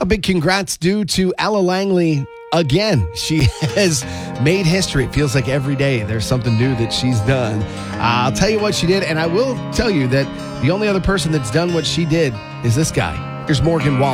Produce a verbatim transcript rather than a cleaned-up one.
A big congrats due to Ella Langley again. She has made history. It feels like every day there's something new that she's done. Uh, I'll tell you what she did, and I will tell you that the only other person that's done what she did is this guy. Here's Morgan Wallen.